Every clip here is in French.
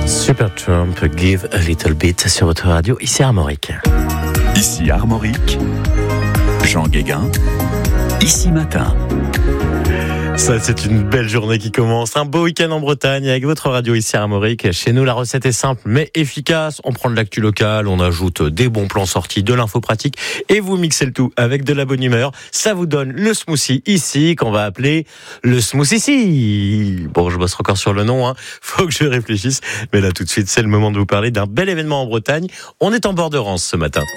Supertramp, Give a Little Bit sur votre radio, ici Armorique. Ici Armorique, Jean Guéguin, ici Matin. Ça, c'est une belle journée qui commence. Un beau week-end en Bretagne avec votre radio ici à Armorique. Chez nous, la recette est simple mais efficace. On prend de l'actu locale, on ajoute des bons plans sortis, de l'info pratique et vous mixez le tout avec de la bonne humeur. Ça vous donne le smoothie ici qu'on va appeler le smoothie. Bon, je bosse encore sur le nom, faut que je réfléchisse. Mais là, tout de suite, c'est le moment de vous parler d'un bel événement en Bretagne. On est en bord de Rance ce matin.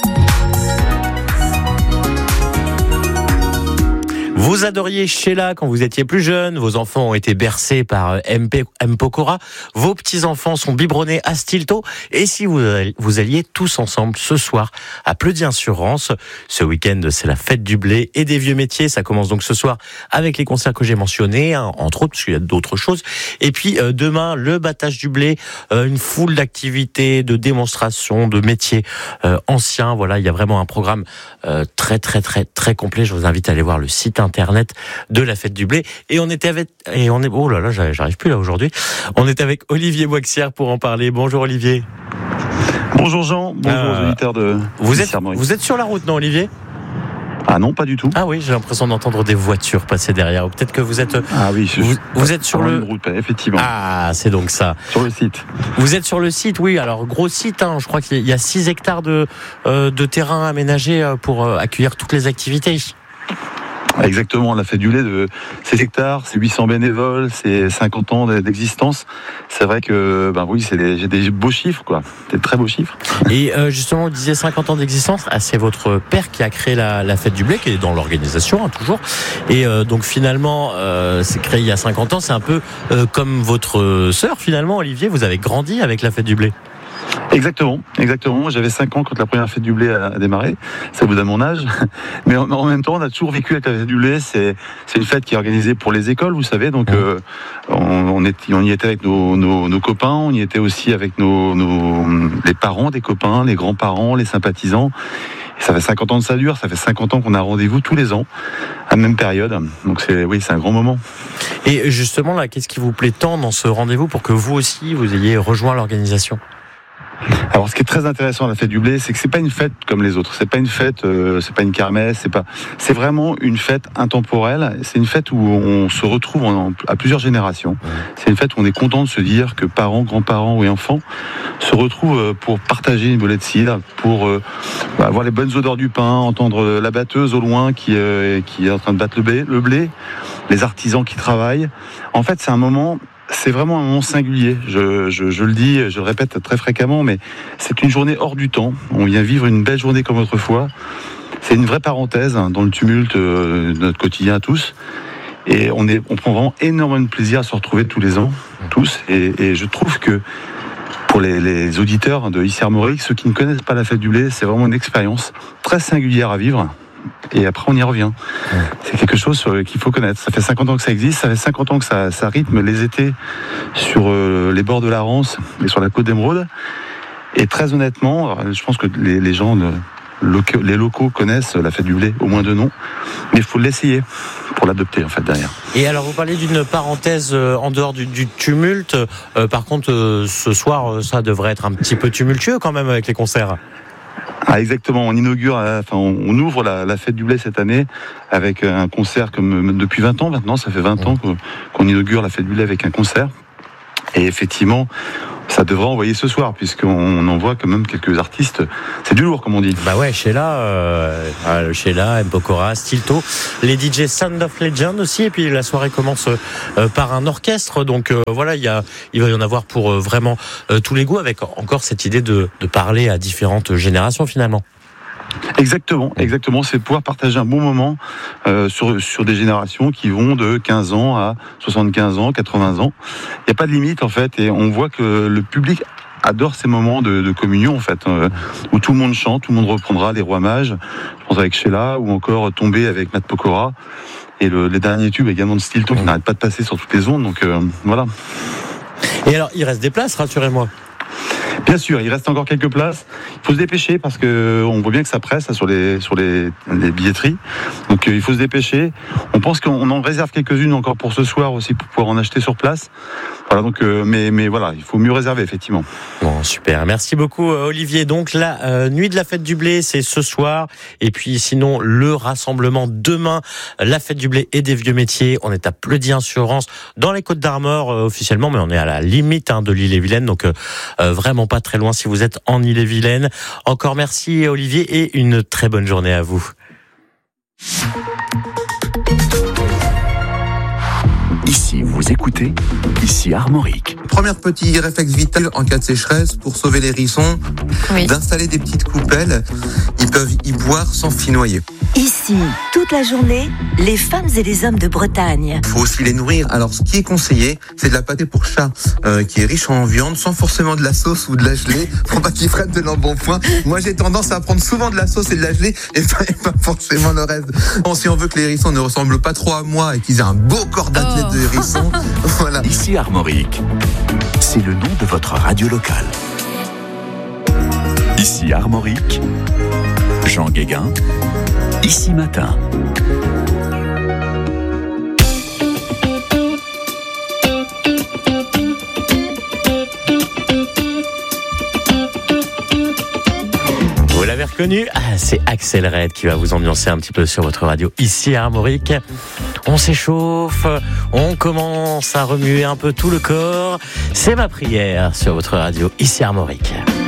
Vous adoriez Sheila quand vous étiez plus jeune, vos enfants ont été bercés par M. Pokora, vos petits-enfants sont biberonnés à Stilto, et si vous alliez tous ensemble ce soir à Pleudien-sur-Rance, ce week-end c'est la fête du blé et des vieux métiers, ça commence donc ce soir avec les concerts que j'ai mentionnés, entre autres, parce qu'il y a d'autres choses, et puis demain le battage du blé, une foule d'activités, de démonstrations, de métiers anciens, voilà, il y a vraiment un programme très complet, je vous invite à aller voir le site internet de la fête du blé et on est oh là là, j'arrive plus là aujourd'hui. On est avec Olivier Boixière pour en parler. Bonjour Olivier. Bonjour Jean, bonjour aux auditeurs de vous êtes sur la route, non Olivier? Ah non, pas du tout. Ah oui, j'ai l'impression d'entendre des voitures passer derrière. Ou peut-être que vous êtes vous êtes sur le route, effectivement. Ah, c'est donc ça. Sur le site. Vous êtes sur le site, oui. Alors gros site, je crois qu'il y a 6 hectares de terrain aménagé pour accueillir toutes les activités. Exactement, la fête du lait de 6 hectares, c'est 800 bénévoles, c'est 50 ans d'existence. C'est vrai que, oui, j'ai des beaux chiffres, quoi. Des très beaux chiffres. Et justement, vous disiez 50 ans d'existence. Ah, c'est votre père qui a créé la fête du blé, qui est dans l'organisation, toujours. Et donc finalement, c'est créé il y a 50 ans. C'est un peu comme votre sœur, finalement, Olivier. Vous avez grandi avec la fête du blé. Exactement. J'avais 5 ans quand la première fête du blé a démarré. Ça vous donne mon âge. Mais en même temps, on a toujours vécu avec la fête du blé. C'est une fête qui est organisée pour les écoles, vous savez. Donc, on y était avec nos copains. On y était aussi avec les parents des copains, les grands-parents, les sympathisants. Et ça fait 50 ans que ça dure. Ça fait 50 ans qu'on a rendez-vous tous les ans, à la même période. Donc, c'est un grand moment. Et justement, là, qu'est-ce qui vous plaît tant dans ce rendez-vous pour que vous aussi, vous ayez rejoint l'organisation ? Alors, ce qui est très intéressant à la fête du blé, c'est que c'est pas une fête comme les autres. C'est pas une fête, c'est pas une kermesse, c'est vraiment une fête intemporelle. C'est une fête où on se retrouve à plusieurs générations. C'est une fête où on est content de se dire que parents, grands-parents et enfants se retrouvent pour partager une bolée de cidre, pour avoir les bonnes odeurs du pain, entendre la batteuse au loin qui est en train de battre le blé, les artisans qui travaillent. En fait, c'est vraiment un moment singulier. Je le dis, je le répète très fréquemment, mais c'est une journée hors du temps. On vient vivre une belle journée comme autrefois. C'est une vraie parenthèse dans le tumulte de notre quotidien à tous. Et on prend vraiment énormément de plaisir à se retrouver tous les ans, tous. Et je trouve que pour les auditeurs de ici Armorique, ceux qui ne connaissent pas la fête du blé, c'est vraiment une expérience très singulière à vivre. Et après, on y revient. C'est quelque chose qu'il faut connaître. Ça fait 50 ans que ça existe, ça fait 50 ans que ça rythme les étés sur les bords de la Rance et sur la côte d'Émeraude. Et très honnêtement, je pense que les gens, les locaux connaissent la fête du blé, au moins de nom. Mais il faut l'essayer pour l'adopter, en fait, derrière. Et alors, vous parlez d'une parenthèse en dehors du tumulte. Par contre, ce soir, ça devrait être un petit peu tumultueux quand même avec les concerts. Ah, exactement, on ouvre la fête du blé cette année avec un concert comme depuis 20 ans maintenant, ça fait 20 ans qu'on inaugure la fête du blé avec un concert. Et effectivement, ça devrait envoyer ce soir, puisqu'on envoie quand même quelques artistes. C'est du lourd, comme on dit. Bah ouais, Sheila, M. Pokora, Stilto, les DJ Sound of Legend aussi, et puis la soirée commence par un orchestre. Donc voilà, il va y en avoir pour vraiment tous les goûts, avec encore cette idée de parler à différentes générations finalement. Exactement, c'est pouvoir partager un bon moment sur des générations qui vont de 15 ans à 75 ans, 80 ans. Il n'y a pas de limite en fait, et on voit que le public adore ces moments de communion en fait, où tout le monde chante, tout le monde reprendra les Rois Mages, je pense avec Sheila, ou encore Tomber avec Matt Pokora, et les derniers tubes également de Stilto qui n'arrêtent pas de passer sur toutes les ondes, donc voilà. Et alors, il reste des places, rassurez-moi. Bien sûr, il reste encore quelques places. Il faut se dépêcher parce que on voit bien que ça presse sur les billetteries. Donc il faut se dépêcher. On pense qu'on en réserve quelques-unes encore pour ce soir aussi pour pouvoir en acheter sur place. Voilà, donc, mais voilà, il faut mieux réserver, effectivement. Bon, super. Merci beaucoup, Olivier. Donc, la nuit de la fête du blé, c'est ce soir. Et puis, sinon, le rassemblement demain, la fête du blé et des vieux métiers. On est à Pleudihen-sur-Rance, dans les Côtes-d'Armor, officiellement, mais on est à la limite de l'Ille-et-Vilaine. Donc, vraiment pas très loin si vous êtes en Ille-et-Vilaine. Encore merci, Olivier, et une très bonne journée à vous. Ici, vous écoutez, ici Armorique. Premier petit réflexe vital en cas de sécheresse pour sauver les hérissons, d'installer des petites coupelles. Ils peuvent y boire sans s'y noyer. Ici, toute la journée, les femmes et les hommes de Bretagne. Il faut aussi les nourrir. Alors, ce qui est conseillé, c'est de la pâtée pour chat qui est riche en viande, sans forcément de la sauce ou de la gelée. Faut pas qu'ils prennent de l'embonpoint. Moi, j'ai tendance à prendre souvent de la sauce et de la gelée et pas forcément le reste. Bon, si on veut que les hérissons ne ressemblent pas trop à moi et qu'ils aient un beau corps d'athlète de hérisson, voilà. Ici Armorique, c'est le nom de votre radio locale. Ici Armorique, Jean Guéguin, Ici Matin. Vous l'avez reconnu, c'est Axel Red qui va vous ambiancer un petit peu sur votre radio ici à Armorique. On s'échauffe, on commence à remuer un peu tout le corps. C'est ma prière sur votre radio ici à Armorique.